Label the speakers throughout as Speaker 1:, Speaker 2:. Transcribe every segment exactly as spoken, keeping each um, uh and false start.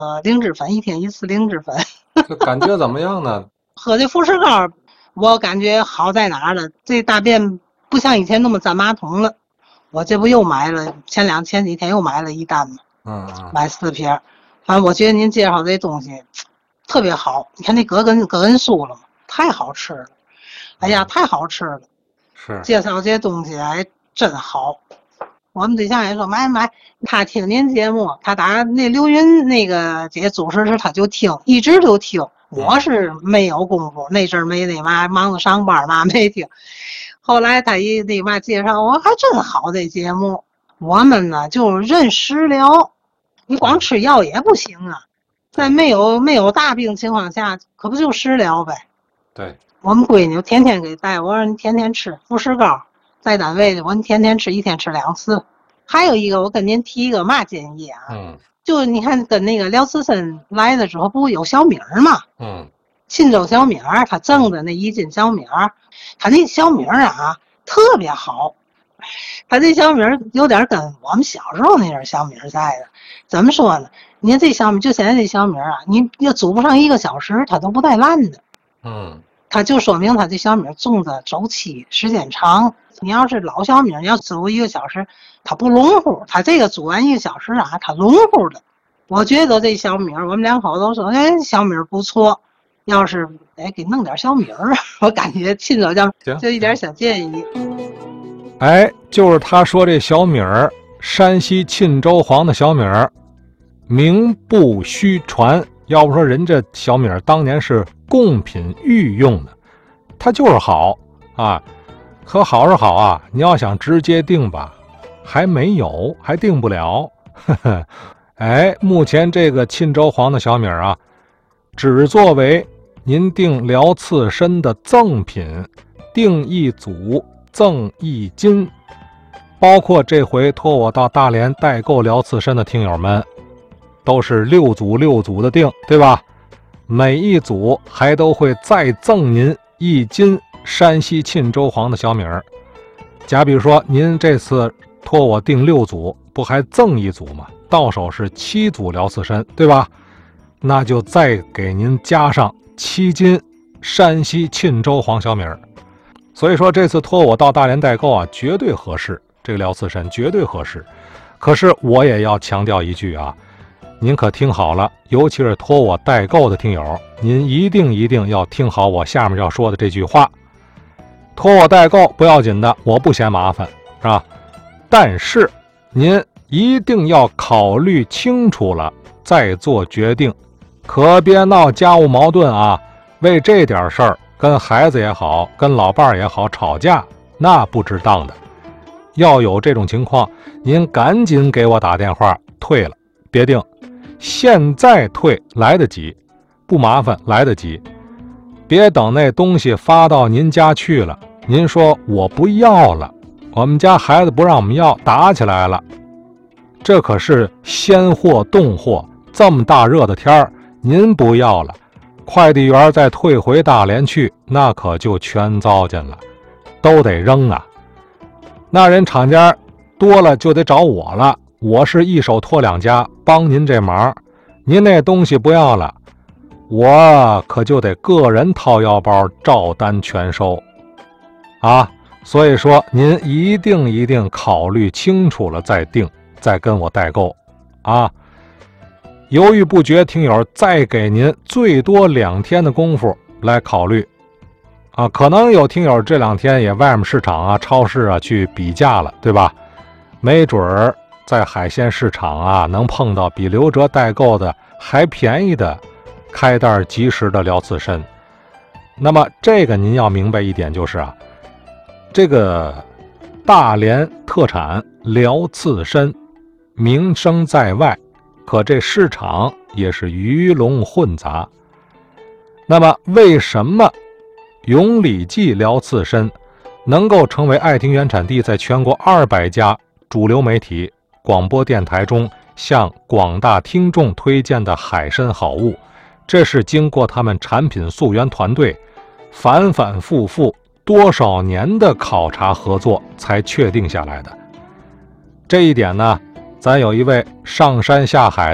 Speaker 1: 呃灵芝粉，一天一次灵芝粉。
Speaker 2: 这感觉怎么样呢？
Speaker 1: 喝这富士膏，我感觉好在哪儿了？这大便不像以前那么占马桶了。我这不又买了，前两前几天又买了一单嘛，
Speaker 2: 嗯嗯，
Speaker 1: 买四瓶。反正我觉得您介绍这东西特别好。你看那葛根葛根酥了吗？太好吃了，哎呀，太好吃了。
Speaker 2: 是
Speaker 1: 介绍这东西哎真好。我们对象也说买买，他听您节目，他打那刘云那个这些主持时他就听，一直就听。我是没有功夫，那阵儿没那嘛，忙着上班嘛，没听。后来他一那嘛介绍，我还真好这节目。我们呢就认食疗，你光吃药也不行啊，在没有没有大病情况下，可不就食疗呗。
Speaker 2: 对，
Speaker 1: 我们闺女天天给带，我说你天天吃富士膏，在单位的我说你天天吃，一天吃两次。还有一个，我跟您提一个嘛建议啊，
Speaker 2: 嗯，
Speaker 1: 就你看跟那个廖慈参来的时候，不有小米儿嘛，
Speaker 2: 嗯，
Speaker 1: 沁州小米儿，他赠的那一斤小米儿，他那小米儿啊特别好，他这小米儿有点跟我们小时候那阵小米儿在的。怎么说呢？你看这小米，就现在这小米儿啊，你要煮不上一个小时，它都不带烂的。
Speaker 2: 嗯，
Speaker 1: 它就说明它这小米种的周期时间长。你要是老小米，你要煮一个小时，它不拢乎。它这个煮完一个小时啊，它拢乎的。我觉得这小米，我们两口都说，哎，小米不错。要是哎给弄点小米儿，我感觉亲手叫就一点小建议。
Speaker 2: 哎，就是他说这小米儿，山西沁州黄的小米儿，名不虚传。要不说人这小米儿当年是贡品御用的，它就是好啊。可好是好啊，你要想直接定吧，还没有，还定不了。呵呵，哎，目前这个沁州黄的小米儿啊，只作为您订辽刺参的赠品，订一组赠一斤。包括这回托我到大连代购辽刺参的听友们，都是六组六组的订，对吧？每一组还都会再赠您一斤山西沁州黄的小米儿。假比如说您这次托我订六组，不还赠一组吗？到手是七组辽刺参，对吧？那就再给您加上七斤山西沁州黄小米儿。所以说这次托我到大连代购啊，绝对合适，这个辽刺参绝对合适。可是我也要强调一句啊，您可听好了，尤其是托我代购的听友，您一定一定要听好我下面要说的这句话。托我代购不要紧的，我不嫌麻烦，是吧？但是您一定要考虑清楚了再做决定，可别闹家务矛盾啊！为这点事儿跟孩子也好，跟老伴儿也好吵架，那不值当的。要有这种情况，您赶紧给我打电话退了，别定。现在退来得及，不麻烦来得及。别等那东西发到您家去了，您说我不要了，我们家孩子不让我们要，打起来了。这可是鲜货冻货，这么大热的天儿，您不要了，快递员再退回大连去，那可就全糟践了，都得扔啊。那人厂家多了就得找我了，我是一手托两家帮您这忙，您那东西不要了，我可就得个人掏腰包照单全收啊。所以说您一定一定考虑清楚了再定，再跟我代购啊。犹豫不决听友再给您最多两天的功夫来考虑啊。可能有听友这两天也外面市场啊超市啊去比价了，对吧？没准儿在海鲜市场啊能碰到比刘哲代购的还便宜的开袋即食的辽刺参。那么这个您要明白一点，就是啊，这个大连特产辽刺参名声在外，可这市场也是鱼龙混杂。那么为什么永礼记辽刺参能够成为爱听原产地在全国二百家主流媒体广播电台中向广大听众推荐的海参好物？这是经过他们产品溯源团队反反复复多少年的考察合作才确定下来的。这一点呢，咱有一位上山下海的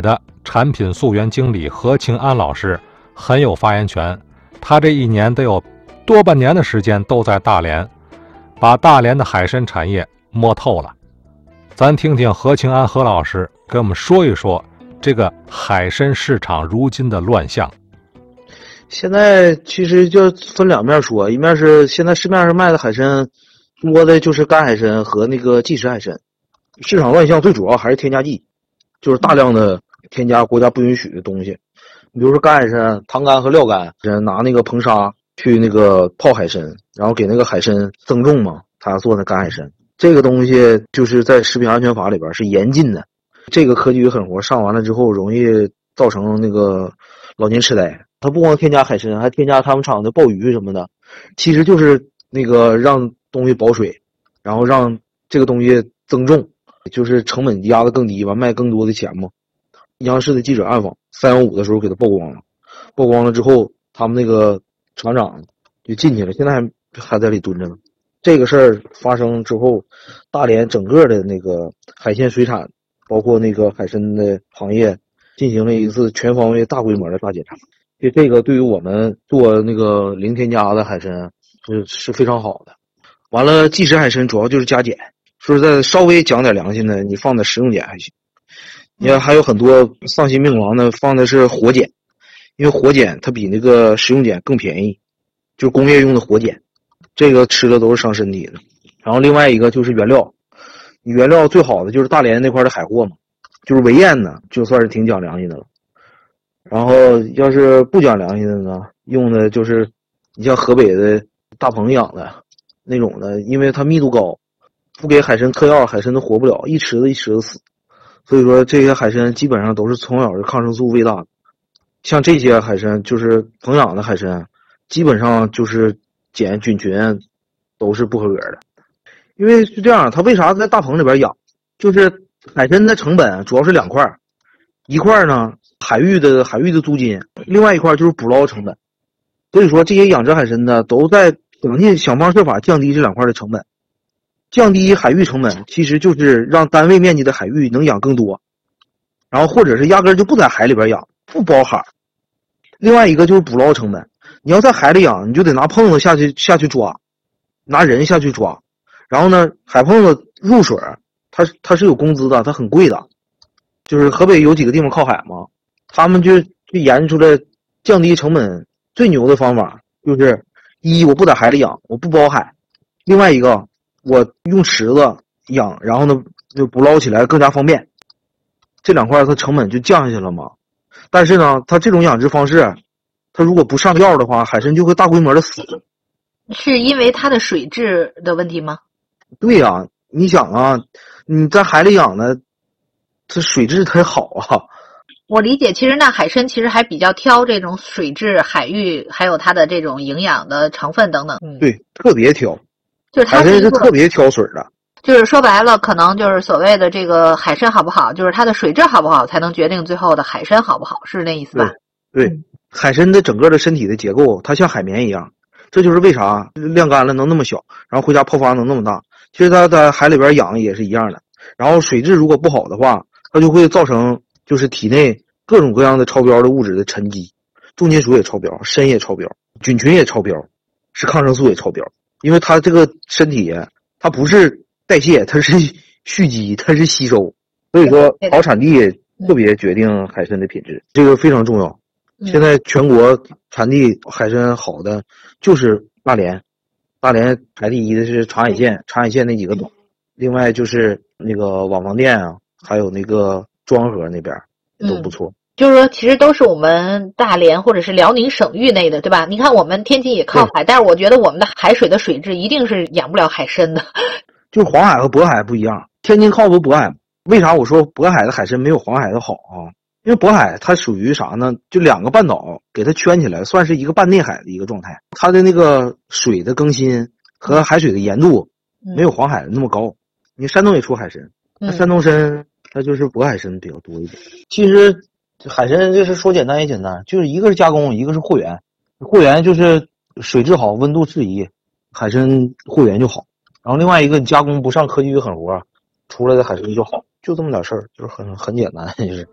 Speaker 2: 产品溯源经理何庆安老师很有发言权，他这一年得有多半年的时间都在大连，把大连的海参产业摸透了。咱听听何庆安何老师给我们说一说这个海参市场如今的乱象。
Speaker 3: 现在其实就分两面说，一面是现在市面上卖的海参多的就是干海参和那个即食海参，市场乱象最主要还是添加剂，就是大量的添加国家不允许的东西。比如说干海参、糖干和料干，拿那个硼砂去那个泡海参，然后给那个海参增重嘛，他做那干海参。这个东西就是在食品安全法里边是严禁的，这个科技与狠活上完了之后，容易造成那个老年痴呆。它不光添加海参，还添加他们厂的鲍鱼什么的，其实就是那个让东西保水，然后让这个东西增重，就是成本压得更低吧，卖更多的钱嘛。央视的记者暗访三幺五的时候给他曝光了，曝光了之后，他们那个厂长就进去了，现在还还在里蹲着呢。这个事儿发生之后，大连整个的那个海鲜水产，包括那个海参的行业，进行了一次全方位大规模的大检查。就这个对于我们做那个零添加的海参是是非常好的。完了，即食海参主要就是加碱，说实在的，稍微讲点良心的，你放点食用碱还行。你看还有很多丧心病狂的放的是活碱，因为活碱它比那个食用碱更便宜，就是工业用的活碱。这个吃的都是伤身体的。然后另外一个就是原料，原料最好的就是大连那块的海货嘛，就是维燕呢，就算是挺讲良心的了。然后要是不讲良心的呢，用的就是你像河北的大棚养的那种的，因为它密度高，不给海参嗑药，海参都活不了，一池子一池子死。所以说这些海参基本上都是从小是抗生素喂大的。像这些海参就是棚养的海参，基本上就是碱菌群都是不合格的。因为是这样，它为啥在大棚里边养？就是海参的成本主要是两块，一块呢海域的海域的租金，另外一块就是捕捞成本。所以说这些养殖海参的都在想尽想方设法降低这两块的成本。降低海域成本其实就是让单位面积的海域能养更多，然后或者是压根就不在海里边养，不包海。另外一个就是捕捞成本，你要在海里养，你就得拿碰子下去下去抓，拿人下去抓。然后呢，海碰子入水，它它是有工资的，它很贵的。就是河北有几个地方靠海嘛，他们就就研究出来降低成本最牛的方法，就是一我不在海里养，我不包海；另外一个我用池子养，然后呢就捕捞起来更加方便。这两块它成本就降下去了嘛。但是呢，它这种养殖方式，它如果不上药的话，海参就会大规模的死。
Speaker 4: 是因为它的水质的问题吗？
Speaker 3: 对呀、啊，你想啊，你在海里养的，这水质才好啊。
Speaker 4: 我理解，其实那海参其实还比较挑这种水质、海域，还有它的这种营养的成分等等。嗯，
Speaker 3: 对，特别挑，
Speaker 4: 就是它
Speaker 3: 海参是特别挑水的。
Speaker 4: 就是说白了，可能就是所谓的这个海参好不好，就是它的水质好不好，才能决定最后的海参好不好，是那意思吧？
Speaker 3: 对，对，海参的整个的身体的结构，它像海绵一样，这就是为啥晾干了能那么小，然后回家泡发能那么大。其实它在海里边养也是一样的。然后水质如果不好的话，它就会造成就是体内各种各样的超标的物质的沉积，重金属也超标，砷也超标，菌群也超标，是抗生素也超标。因为它这个身体它不是代谢，它是蓄积，它是吸收。所以说好产地特别决定海参的品质，这个非常重要。现在全国产地海参好的就是大连，大连排第一的是长海县，长海县那几个岛，另外就是那个网房店啊，还有那个庄河那边都不错。
Speaker 4: 嗯，就是说其实都是我们大连或者是辽宁省域内的，对吧？你看我们天津也靠海，但是我觉得我们的海水的水质一定是养不了海参的。
Speaker 3: 就是黄海和渤海不一样，天津靠不渤海，为啥我说渤海的海参没有黄海的好啊？因为渤海它属于啥呢？就两个半岛给它圈起来，算是一个半内海的一个状态。它的那个水的更新和海水的盐度没有黄海那么高。你山东也出海参，那山东参它就是渤海参比较多一点。其实海参就是说简单也简单，就是一个是加工，一个是货源。货源就是水质好，温度适宜，海参货源就好。然后另外一个你加工不上科技与狠活，出来的海参就好，就这么点事儿，就是很很简单，就是。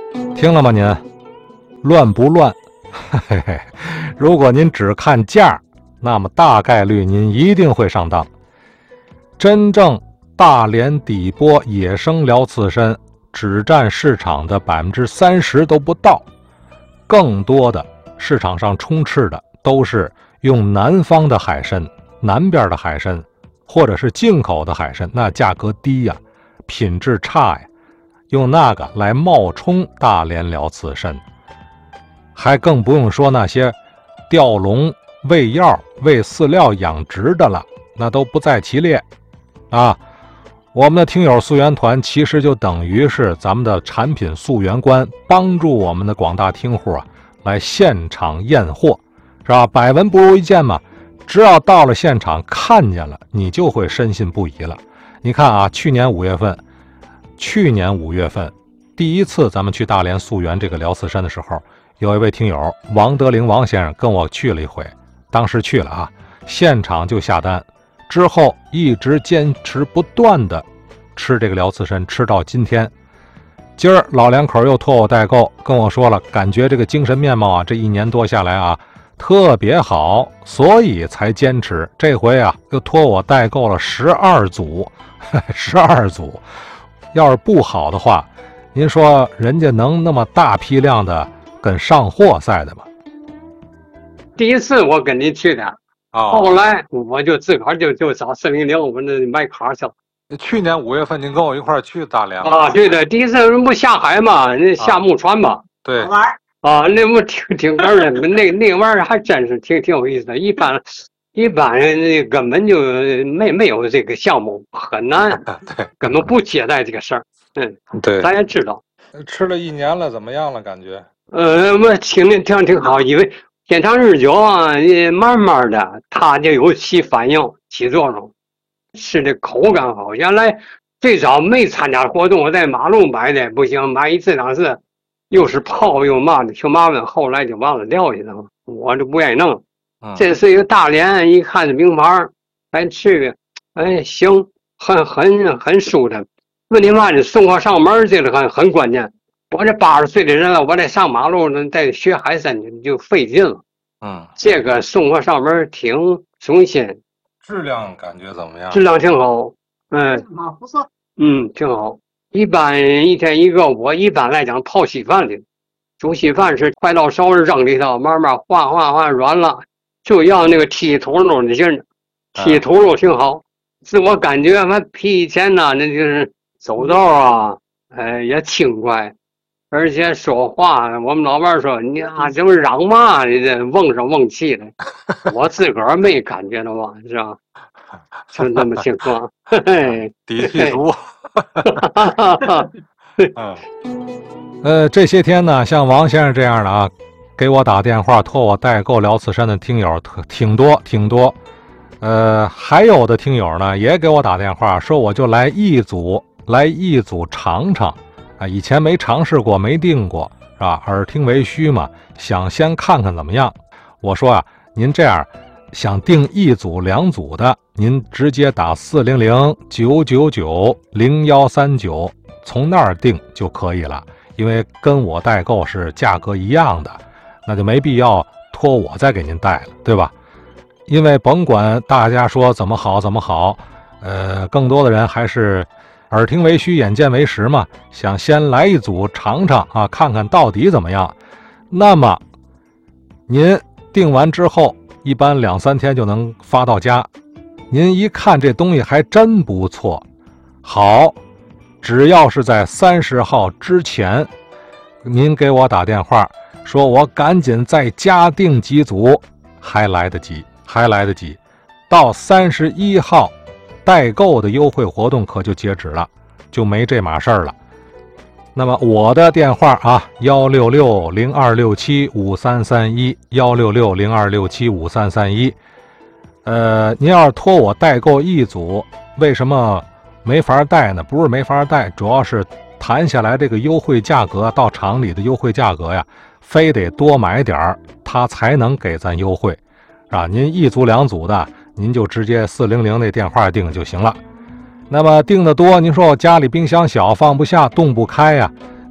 Speaker 2: 听了吗您？乱不乱？嘿嘿，如果您只看价，那么大概率您一定会上当。真正大连底波野生辽刺参只占市场的百分之三十都不到，更多的市场上充斥的都是用南方的海参、南边的海参，或者是进口的海参，那价格低呀，品质差呀，用那个来冒充大连辽刺参，还更不用说那些钓笼、喂药、喂饲料养殖的了，那都不在其列啊。我们的听友溯源团其实就等于是咱们的产品溯源官，帮助我们的广大听户啊来现场验货，是吧？百闻不如一见嘛，只要到了现场看见了，你就会深信不疑了。你看啊，去年五月份，去年五月份第一次咱们去大连溯源这个辽刺参的时候，有一位听友王德龄王先生跟我去了一回，当时去了啊，现场就下单，之后一直坚持不断的吃这个辽刺参，吃到今天。今儿老两口又托我代购，跟我说了，感觉这个精神面貌啊，这一年多下来啊，特别好，所以才坚持。这回啊，又托我代购了十二组，十二组。要是不好的话，您说人家能那么大批量的跟上货赛的吗？
Speaker 5: 第一次我跟你去的，
Speaker 2: 哦，
Speaker 5: 后来我就自个儿就就找四零零，我那买卡去了。
Speaker 2: 去年五月份您跟我一块儿去大连
Speaker 5: 啊，对的，第一次不下海嘛，那下木船嘛，
Speaker 2: 对，
Speaker 1: 好玩儿。
Speaker 5: 啊，那不挺挺哏的，那那玩意儿还真是挺挺有意思的。一般一般人那根本就没没有这个项目，很难，
Speaker 2: 对，
Speaker 5: 根本不接待这个事儿。嗯，
Speaker 2: 对，
Speaker 5: 咱也知道。
Speaker 2: 吃了一年了，怎么样了？感觉？
Speaker 5: 呃，我听着挺挺好，因为天长日久啊，慢慢的它就有起反应、起作用，吃的口感好。原来最早没参加活动，我在马路买的，不行，买一次两次，又是泡又嘛的，挺麻烦。后来就完了，撂下了，我就不愿意弄。
Speaker 2: 嗯、
Speaker 5: 这是一个大连，一看这名牌，还吃，哎，行，很很很舒坦。问题嘛，你送货上门，这个很很关键。我这八十岁的人了，我再上马路呢，再学海参就就费劲了。
Speaker 2: 嗯，
Speaker 5: 这个送货上门挺省心，
Speaker 2: 质量感觉怎么样？
Speaker 5: 质量挺好，嗯，
Speaker 1: 好，不错。
Speaker 5: 嗯，挺好。一般一天一个，我一般来讲泡稀饭的，煮稀饭是快到勺扔里头，慢慢化化化软了，就要那个剔土豆的劲儿，剔土豆挺好。自我感觉完比以前呢，那就是走道啊，呃，也轻快。而且说话，我们老伴说你啊，这么嚷嘛，你这瓮声瓮气的，我自个儿没感觉到嘛，是吧？就这么情况，嘿嘿，
Speaker 2: 底气足。嗯，呃，这些天呢，像王先生这样的啊，给我打电话托我代购辽刺参的听友挺多挺多。呃，还有的听友呢，也给我打电话说，我就来一组，来一组尝尝。啊，以前没尝试过，没订过，是吧？耳听为虚嘛，想先看看怎么样。我说啊，您这样想订一组两组的，您直接打四零零九九九零幺三九，从那儿订就可以了。因为跟我代购是价格一样的，那就没必要托我再给您带了，对吧？因为甭管大家说怎么好怎么好，呃，更多的人还是耳听为虚，眼见为实嘛，想先来一组尝尝啊，看看到底怎么样。那么您订完之后，一般两三天就能发到家。您一看这东西还真不错，好，只要是在三十号之前，您给我打电话，说我赶紧再加订几组，还来得及，还来得及。到三十一号。代购的优惠活动可就截止了，就没这码事儿了。那么我的电话啊，幺六六零二六七五三三一，幺六六零二六七五三三一。呃，您要是托我代购一组，为什么没法带呢？不是没法带，主要是谈下来这个优惠价格，到厂里的优惠价格呀，非得多买点儿，他才能给咱优惠，啊，您一组两组的。您就直接四零零那电话订就行了。那么订的多，您说我家里冰箱小放不下，冻不开呀，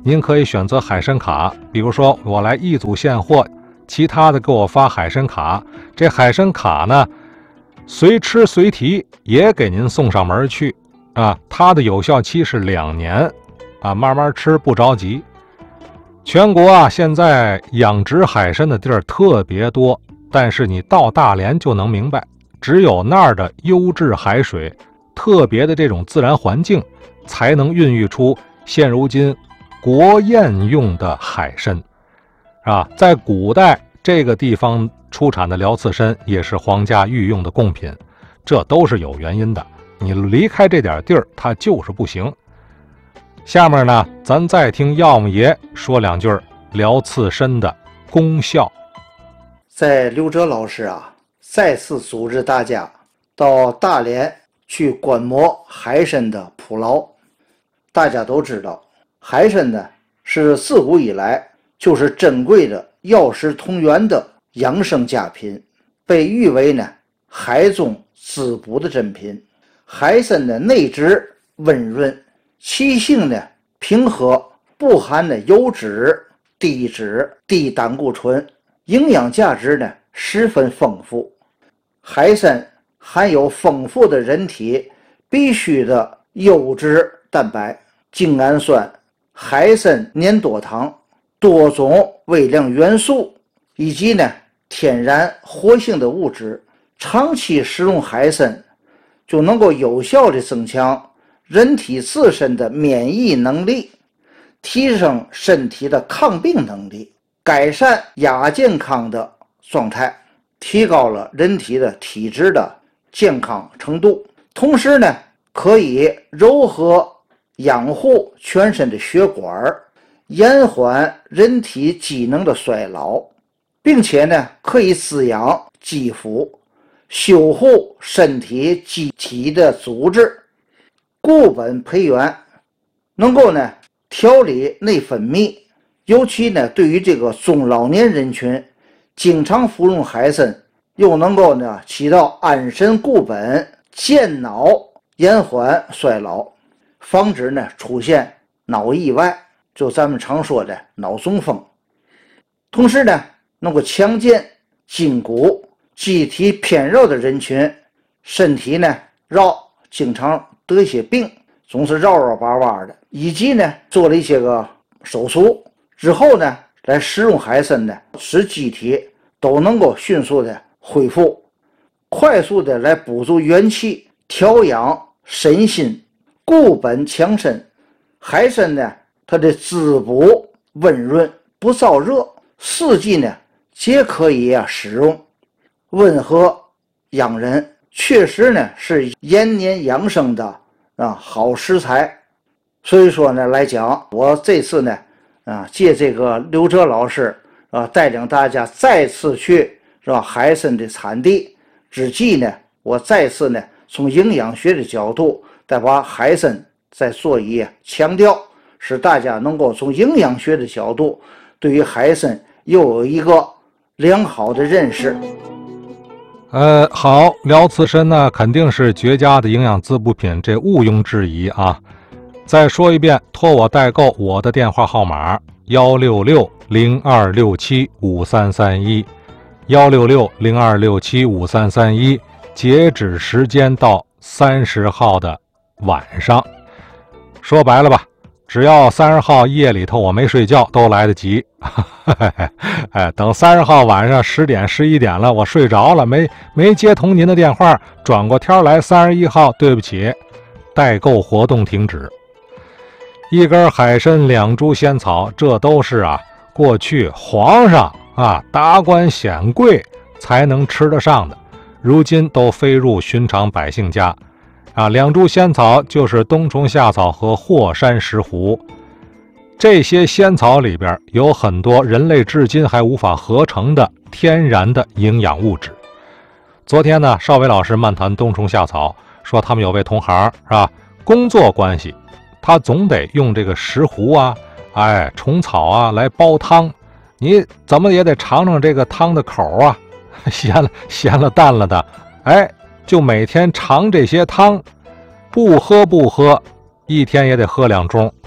Speaker 2: 您可以选择海参卡，比如说我来一组现货，其他的给我发海参卡，这海参卡呢随吃随提也给您送上门去啊，它的有效期是两年啊，慢慢吃不着急。全国啊现在养殖海参的地儿特别多，但是你到大连就能明白，只有那儿的优质海水，特别的这种自然环境，才能孕育出现如今国宴用的海参啊。在古代这个地方出产的辽刺参也是皇家御用的贡品，这都是有原因的，你离开这点地儿它就是不行。下面呢咱再听药母爷说两句辽刺参的功效。
Speaker 6: 在刘哲老师啊再次组织大家到大连去观摩海参的捕捞。大家都知道，海参呢是自古以来就是珍贵的药食同源的养生佳品，被誉为呢海中滋补的珍品。海参的内质温润，其性呢平和，不含的油脂、低脂、低胆固醇，营养价值呢十分丰富。海参含有丰富的人体必需的优质蛋白、精氨酸、海参粘多糖、多种微量元素以及呢天然活性的物质。长期食用海参就能够有效地增强人体自身的免疫能力，提升身体的抗病能力，改善亚健康的状态，提高了人体的体质的健康程度。同时呢可以柔和养护全身的血管，延缓人体机能的衰老，并且呢可以滋养肌肤，修护身体机体的组织，固本培元，能够呢调理内分泌。尤其呢对于这个中老年人群，经常服用海参又能够呢起到安神固本、健脑、延缓衰老，防止呢出现脑意外，就咱们常说的脑中风。同时呢能够强健筋骨，机体偏弱的人群，身体呢绕，经常得一些病，总是绕绕巴巴的，以及呢做了一些个手术之后呢来食用海参呢，使机体都能够迅速的恢复，快速的来补足元气，调养身心，固本强身。海参呢它的滋补温润，不燥热，四季呢皆可以啊使用，温和养人，确实呢是延年养生的啊好食材。所以说呢来讲，我这次呢啊借这个刘哲老师啊带领大家再次去是吧海参的产地之际呢，我再次呢从营养学的角度再把海参再做一强调，使大家能够从营养学的角度对于海参又有一个良好的认识。
Speaker 2: 呃，好，辽刺参呢肯定是绝佳的营养滋补品，这毋庸置疑啊。再说一遍，托我代购，我的电话号码幺六六零二六七五三三一，幺六六零二六七五三三一，截止时间到三十号的晚上。说白了吧，只要三十号夜里头我没睡觉都来得及。哎，等三十号晚上十点十一点了，我睡着了，没没接通您的电话，转过天来三十一号，对不起，代购活动停止。一根海参，两株仙草，这都是啊过去皇上啊达官显贵才能吃得上的，如今都飞入寻常百姓家啊。两株仙草就是冬虫夏草和霍山石斛，这些仙草里边有很多人类至今还无法合成的天然的营养物质。昨天呢邵伟老师漫谈冬虫夏草，说他们有位同行是吧，工作关系他总得用这个石斛啊哎虫草啊来煲汤，你怎么也得尝尝这个汤的口啊，咸了咸了淡了的，哎就每天尝这些汤，不喝不喝一天也得喝两盅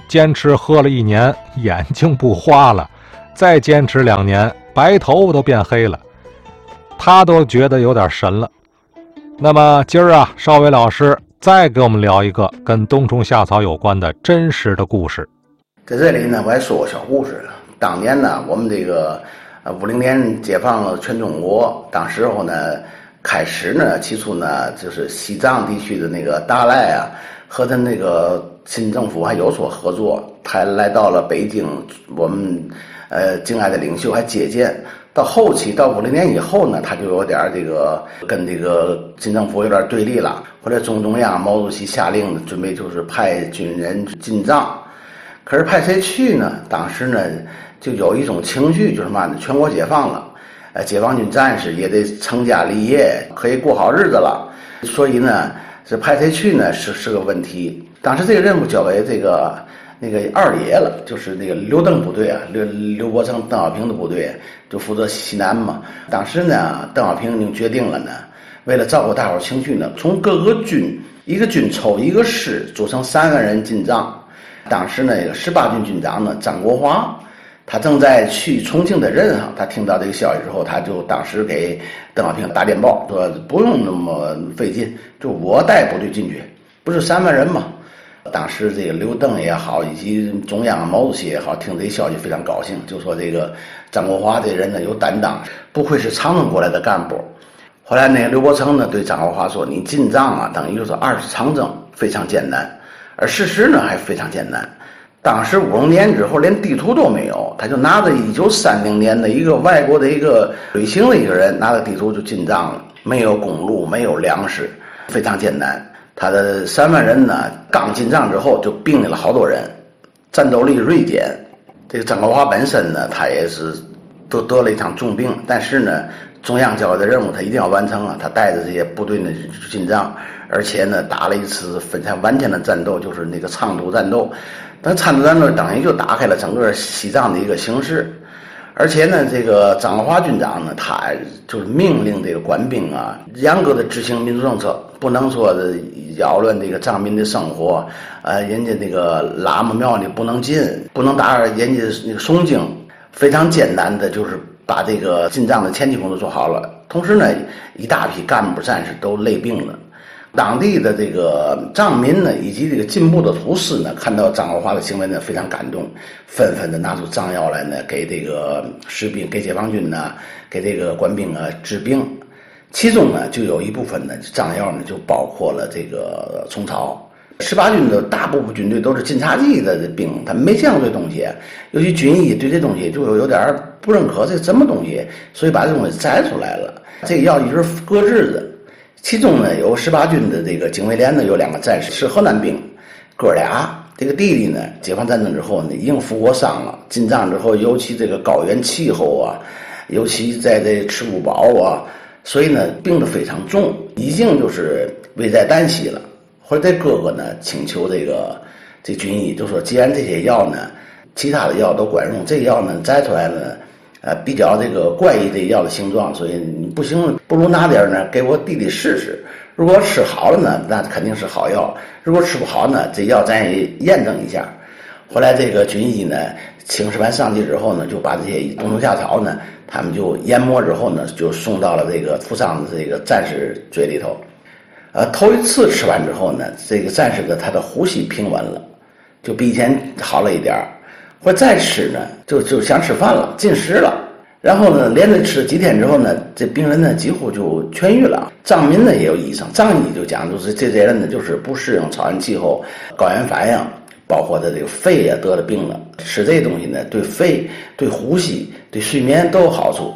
Speaker 2: 坚持喝了一年，眼睛不花了，再坚持两年，白头发都变黑了，他都觉得有点神了。那么今儿啊，邵伟老师再给我们聊一个跟冬虫夏草有关的真实的故事。
Speaker 7: 在这里呢，我还说个小故事了。当年呢，我们这个呃五零年解放了全中国，当时候呢，开始呢，起初呢，就是西藏地区的那个达赖啊，和他那个新政府还有所合作，他来到了北京，我们呃敬爱的领袖还接见。到后期到五零年以后呢，他就有点这个跟这个新政府有点对立了。后来中中央毛主席下令准备就是派军人进藏，可是派谁去呢？当时呢就有一种情绪，就是嘛呢，全国解放了，呃，解放军战士也得成家立业，可以过好日子了。所以呢，是派谁去呢？是是个问题。当时这个任务交给这个。那个二爷了，就是那个刘邓部队啊，刘刘伯承、邓小平的部队就负责西南嘛。当时呢，邓小平已经决定了呢，为了照顾大伙情绪呢，从各个军一个军抽一个师，组成三个人进藏。当时那个十八军军长呢，张国华，他正在去重庆的任上，他听到这个消息之后，他就当时给邓小平打电报说，不用那么费劲，就我带部队进去，不是三万人吗？当时这个刘邓也好，以及中央毛主席也好，听这消息非常高兴，就说这个张国华这人呢有担当，不愧是长征过来的干部。后来那个刘伯承呢对张国华说：“你进藏啊，等于就是二次长征，非常艰难。”而事实呢还非常艰难。当时五零年之后连地图都没有，他就拿着一九三零年的一个外国的一个旅行的一个人拿着地图就进藏了，没有公路，没有粮食，非常艰难。他的三万人呢，刚进藏之后就病了好多人，战斗力锐减。这个张国华本身呢，他也是都得了一场重病，但是呢，中央交代的任务他一定要完成啊。他带着这些部队呢进藏，而且呢打了一次非常顽强的战斗，就是那个昌都战斗。但昌都战斗等于就打开了整个西藏的一个形势。而且呢，这个张国华军长呢，他就是命令这个官兵啊，严格的执行民主政策，不能说的扰乱这个藏民的生活，呃，人家那个喇嘛庙里不能进，不能打扰人家那个诵经，非常艰难的，就是把这个进藏的前期工作做好了。同时呢，一大批干部战士都累病了。当地的这个藏民呢，以及这个进步的土司呢，看到张国华的行为呢，非常感动，纷纷的拿出藏药来呢，给这个士兵、给解放军呢、给这个官兵啊治病。其中呢，就有一部分呢藏药呢，就包括了这个虫草。十八军的大部分军队都是晋察冀的兵，他没见过这东西，尤其军医对这东西就有点不认可，这什么东西，所以把这东西摘出来了。这个药一直搁置着。其中呢，有十八军的这个警卫连呢，有两个战士是河南兵，哥俩。这个弟弟呢，解放战争之后呢，已经负过伤了。进藏之后，尤其这个高原气候啊，尤其在这吃不饱啊，所以呢，病得非常重，已经就是危在旦夕了。后来这哥哥呢，请求这个这军医，就说既然这些药呢，其他的药都管用，这个药呢摘出来呢。呃，比较这个怪异的药的形状，所以你不行，不如拿点呢给我弟弟试试。如果吃好了呢，那肯定是好药；如果吃不好呢，这药咱也验证一下。后来这个军医呢，请示完上级之后呢，就把这些冬虫夏草呢，他们就研磨之后呢，就送到了这个负伤的这个战士嘴里头。呃，头一次吃完之后呢，这个战士的他的呼吸平稳了，就比以前好了一点儿。或者再吃呢，就就想吃饭了，进食了。然后呢，连着吃几天之后呢，这病人呢几乎就痊愈了。藏民呢也有医生，藏医就讲，就是这些人呢就是不适应草原气候，高原反应，包括他这个肺也得了病了。吃这东西呢，对肺、对呼吸、对睡眠都有好处。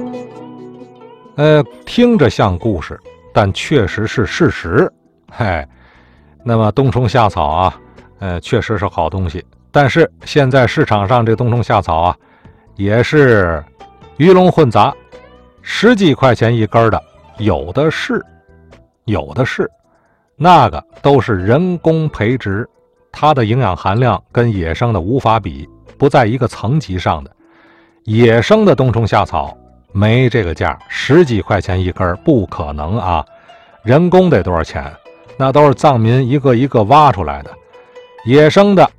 Speaker 2: 呃，听着像故事，但确实是事实。嗨，那么冬虫夏草啊，呃，确实是好东西。但是现在市场上这冬虫夏草啊，也是鱼龙混杂，十几块钱一根的，有的是，有的是，那个都是人工培植，它的营养含量跟野生的无法比，不在一个层级上的。野生的冬虫夏草没这个价，十几块钱一根不可能啊！人工得多少钱？那都是藏民一个一个挖出来的。野生的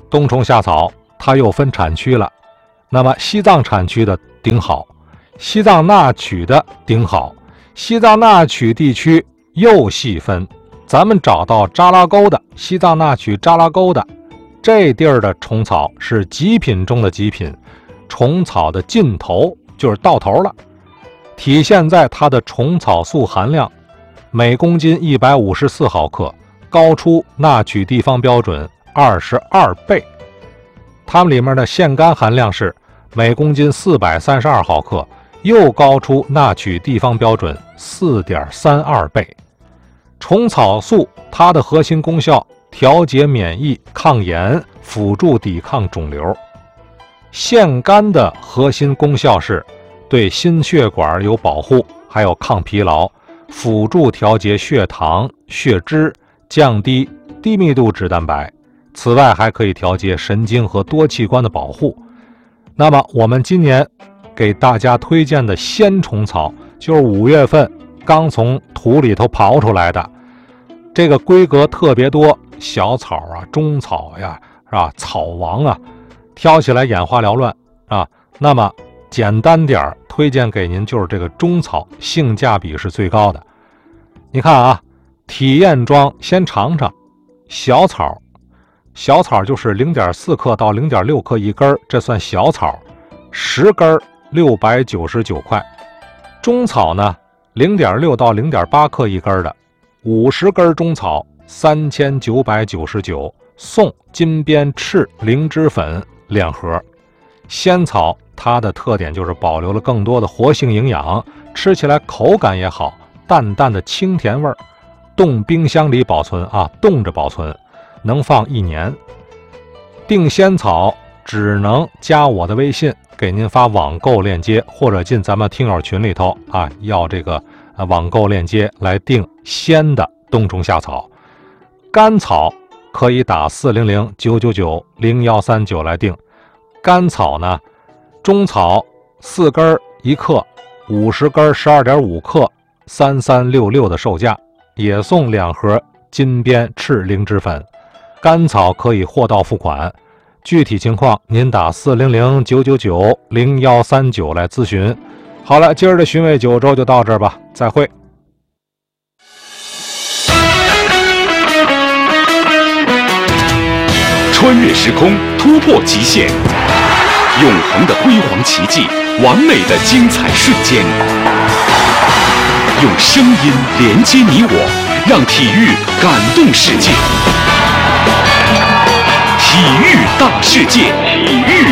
Speaker 2: 冬虫夏草它又分产区了。那么西藏产区的顶好，西藏那曲的顶好，西藏那曲地区又细分。咱们找到扎拉沟的西藏那曲扎拉沟的这地儿的虫草是极品中的极品，虫草的尽头就是到头了，体现在它的虫草素含量每公斤一百五十四毫克，高出那曲地方标准二十二倍。它们里面的腺苷含量是每公斤四百三十二毫克，又高出那曲地方标准 四点三二倍。虫草素它的核心功效调节免疫、抗炎、辅助抵抗肿瘤。腺苷的核心功效是对心血管有保护，还有抗疲劳，辅助调节血糖、血脂，降低低密度脂蛋白。此外还可以调节神经和多器官的保护。那么我们今年给大家推荐的鲜虫草就是五月份刚从土里头刨出来的，这个规格特别多，小草啊、中草呀，是吧？草王啊，挑起来眼花缭乱啊。那么简单点推荐给您就是这个中草，性价比是最高的。你看啊，体验装先尝尝小草，小草就是 零点四克到零点六克一根，这算小草，十根六百九十九块。中草呢 零点六到零点八克一根的，五十根中草三千九百九十九，送金边赤灵芝粉两盒。仙草它的特点就是保留了更多的活性营养，吃起来口感也好，淡淡的清甜味儿，冻冰箱里保存啊，冻着保存，能放一年。订仙草只能加我的微信，给您发网购链接，或者进咱们听友群里头啊，要这个啊网购链接来订鲜的冬虫夏草。甘草可以打四零零九九九零一三九来订。甘草呢，中草四根一克，五十根十二点五克，三三六六的售价，也送两盒金边赤灵芝粉。甘草可以货到付款，具体情况您打四零零九九九零一三九来咨询。好了，今儿的寻味九州就到这儿吧，再会。
Speaker 8: 穿越时空，突破极限，永恒的辉煌奇迹，完美的精彩瞬间。用声音连接你我，让体育感动世界。体育大世界，体育